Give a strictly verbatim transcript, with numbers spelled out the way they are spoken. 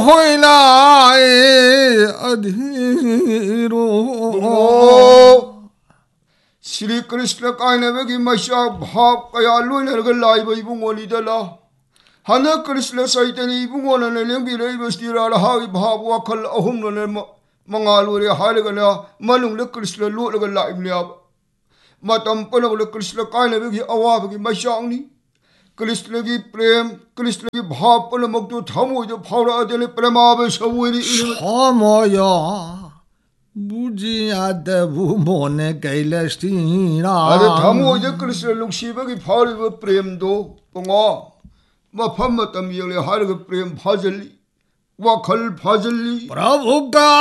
होइनाए अधीरो श्री कृष्ण कायनबगी मशा भाव कया लोइनरगा लाइबा इबुंगोनिदला हन कृष्ण सैतनी इबुंगोना लेंबिरैबस्तिरा हावी भाव वाखल अहुमने मंगालोरे हारगना मनुंग कृष्ण लोटलगा लाइबनेब मतम पनगले कृष्ण कायनबगी अवाबगी मशांगनी कृष्ण की प्रेम कृष्ण की भाव पनमक्तु थमोइदो फावरादने प्रेमाबे सवोइनी छमया बुझियादबु मोने कैलस्टिना अरे थमोइदो कृष्ण नुक्सिबगी फावरिबो प्रेमदो पंगा मफम मतम यले हारग प्रेम फाजली वाखल फाजली प्रभु का